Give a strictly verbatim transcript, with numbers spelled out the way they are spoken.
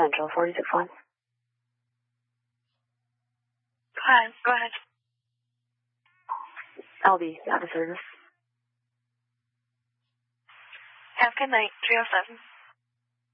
Central, forty-six one. Hi, go ahead. L B, out of service. Have a good night, three oh seven.